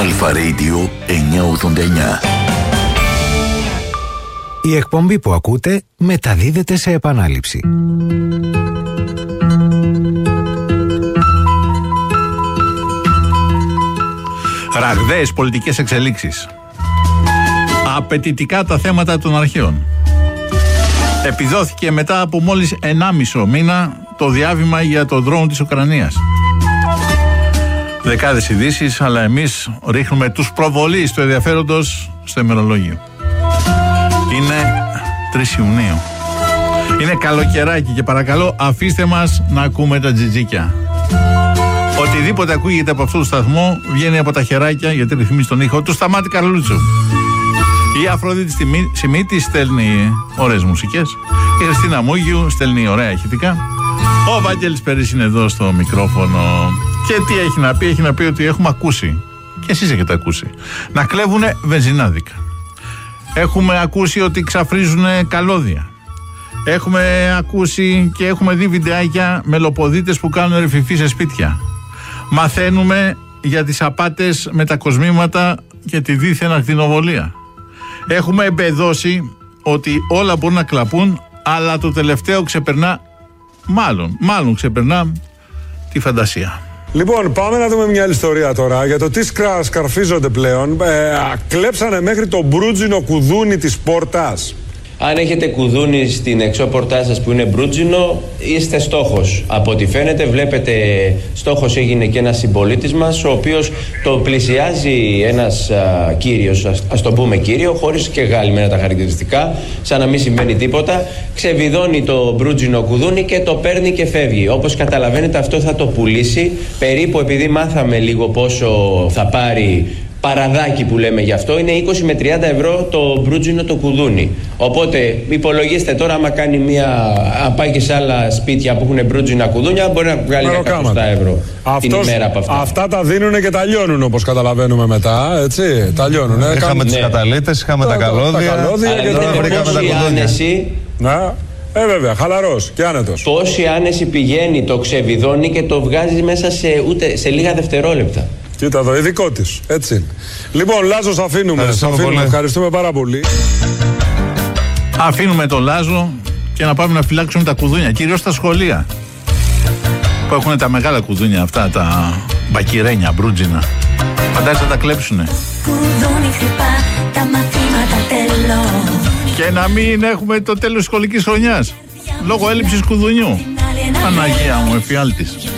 Αλφα Radio 989. Η εκπομπή που ακούτε μεταδίδεται σε επανάληψη. Ραγδαίες πολιτικές εξελίξεις. Απαιτητικά τα θέματα των αρχαίων. Επιδόθηκε μετά από μόλις 1,5 μήνα το διάβημα για τον δρόμο της Ουκρανίας. Δεκάδες ειδήσεις, αλλά εμείς ρίχνουμε τους προβολείς του ενδιαφέροντος στο ημερολόγιο. Είναι 3 Ιουνίου. Είναι καλοκαιράκι και παρακαλώ αφήστε μας να ακούμε τα τζιτζίκια. Οτιδήποτε ακούγεται από αυτό το σταθμό βγαίνει από τα χεράκια, γιατί ρυθμίζει τον ήχο του Σταμάτη Καρλούτσου. Η Αφροδίτη Σιμίτη στέλνει ωραίες μουσικές. Η Χριστίνα Μούγιου στέλνει ωραία ηχητικά. Ο Βαγγέλης Περής είναι εδώ στο μικρόφωνο. Και τι έχει να πει? Έχει να πει ότι έχουμε ακούσει, και εσείς έχετε ακούσει, να κλέβουνε βενζινάδικα. Έχουμε ακούσει ότι ξαφρίζουνε καλώδια. Έχουμε ακούσει και έχουμε δει βιντεάκια μελοποδίτες που κάνουν ρεφιφί σε σπίτια. Μαθαίνουμε για τις απάτες με τα κοσμήματα και τη δίθεν ακτινοβολία. Έχουμε εμπεδώσει ότι όλα μπορούν να κλαπούν, αλλά το τελευταίο ξεπερνά, μάλλον ξεπερνά τη φαντασία. Λοιπόν, πάμε να δούμε μια άλλη ιστορία τώρα για το τι σκαρφίζονται πλέον. Κλέψανε μέχρι το μπρούτζινο κουδούνι της πόρτας. Αν έχετε κουδούνι στην εξώπορτά σας που είναι μπρούτζινο, είστε στόχος. Από ό,τι φαίνεται, βλέπετε, στόχος έγινε και ένας συμπολίτης μας, ο οποίος το πλησιάζει ένας κύριος, ας το πούμε κύριο, χωρίς και γάλιμενα τα χαρακτηριστικά, σαν να μην συμβαίνει τίποτα, ξεβιδώνει το μπρούτζινο κουδούνι και το παίρνει και φεύγει. Όπως καταλαβαίνετε, αυτό θα το πουλήσει περίπου, επειδή μάθαμε λίγο πόσο θα πάρει. Παραδάκι που λέμε γι' αυτό, είναι 20 με 30 ευρώ το μπρούτζινο το κουδούνι. Οπότε υπολογίστε τώρα, άμα κάνει αν πάει και σε άλλα σπίτια που έχουν μπρούτζινα κουδούνια, μπορεί να βγάλει 100 ευρώ την ημέρα από αυτά. Αυτά τα δίνουν και τα λιώνουν, όπως καταλαβαίνουμε μετά, έτσι. Τα λιώνουν. Είχαμε τους καταλύτες, είχαμε τα καλώδια. Αλλά δείτε πόση άνεση. Βέβαια, χαλαρός και άνετος. Πόση άνεση πηγαίνει, το ξεβιδώνει και το βγάζει μέσα σε λίγα δευτερόλεπτα. Κοίτα εδώ, ειδικό της. Έτσι είναι. Λοιπόν, Λάζο, αφήνουμε. Ευχαριστούμε πάρα πολύ. Αφήνουμε τον Λάζο και να πάμε να φυλάξουμε τα κουδούνια, κυρίως στα σχολεία. Που έχουν τα μεγάλα κουδούνια αυτά, τα μπακυρένια, μπρούτζινα. Φαντάζεσαι να τα κλέψουνε. Κουδούνι χτυπά, τα μαθήματα τέλος. Και να μην έχουμε το τέλος της σχολικής χρονιάς λόγω έλλειψης κουδουνιού. Παναγία μου, εφιάλτης.